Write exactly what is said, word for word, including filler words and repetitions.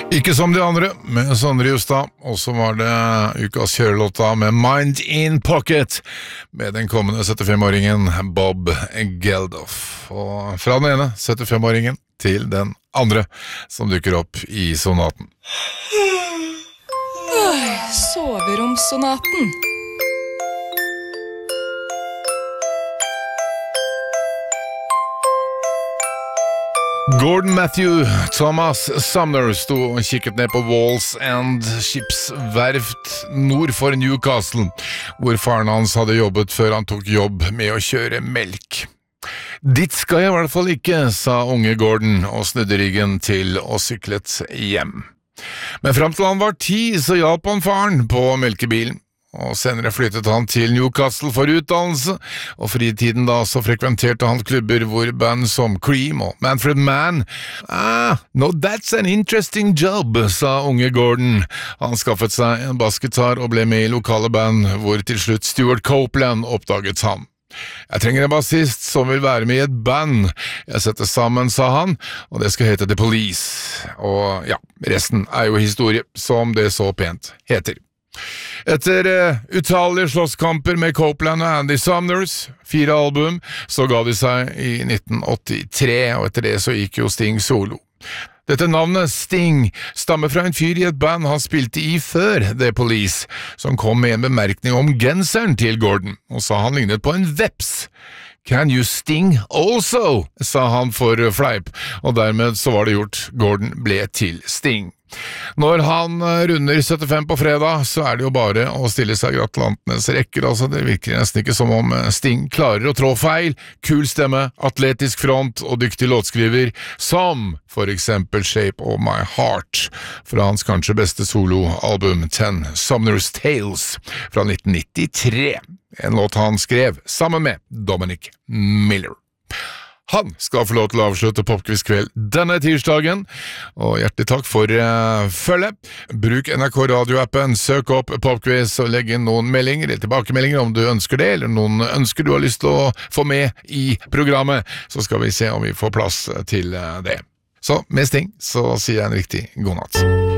Ikke som de andre, med Sondre Justad, og så var det ukas kjørelåta med Mind in Pocket, med den kommende syttifem-åringen Bob Geldof. Og fra den ene syttifem-åringen til den andre som dukker opp i sonaten. Soveromssonaten. Gordon Matthew Thomas Sumner sto og kikket ned på Walls End skipsverft nord for Newcastle, hvor faren hans hadde jobbet før han tok jobb med å kjøre melk. Dit skal jeg i hvert fall ikke, sa unge Gordon og snudde ryggen til og syklet hjem. Men frem til han var ti, så hjalp han faren på melkebilen. Og senere flyttet han til Newcastle for utdannelse, og fritiden da så frekventerte han klubber hvor band som Cream og Manfred Mann. Ah, no, that's an interesting job, sa unge Gordon. Han skaffet seg en bassgitar og ble med i lokale band, hvor til slutt Stuart Copeland oppdaget ham. Jeg trenger en bassist som vil være med i et band. Jeg setter sammen, sa han, og det skal hete The Police. Og ja, resten er jo historie, som det så pent heter. Etter uh, utallige slåsskamper med Copeland og Andy Sumners, fire album, så ga de seg i nitten åttitre, og etter det så gikk jo Sting solo. Dette navnet, Sting, stammer fra en fyr i et band han spilte i før The Police, som kom med en bemerkning om genseren til Gordon, og sa han lignet på en veps. Can you sting also? Sa han for fleip, og dermed så var det gjort. Gordon ble til Sting. Når han runder syttifem på fredag, så er det jo bare å stille seg gratulantenes rekker, altså det virker nesten ikke som om Sting klarer å trå feil. Kul stemme, atletisk front og dyktig låtskriver, som for eksempel Shape of My Heart, fra hans kanskje beste soloalbum Ten Sumner's Tales fra nitten nittitre, en låt han skrev sammen med Dominic Miller. Han skal få lov til å avslutte Popquiz-kveld denne tirsdagen, og hjertelig takk for uh, følge. Bruk N R K Radio-appen, søk opp Popquiz og legg inn noen meldinger eller tilbakemeldinger om du ønsker det, eller noen ønsker du har lyst til å få med i programmet, så skal vi se om vi får plass til uh, det. Så med Sting så sier jeg en riktig god natt.